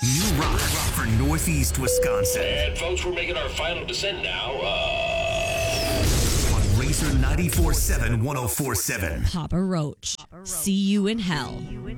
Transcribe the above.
New rock for Northeast Wisconsin. And folks, we're making our final descent now. On Razor 94.7 104.7. Papa Roach. See you in hell.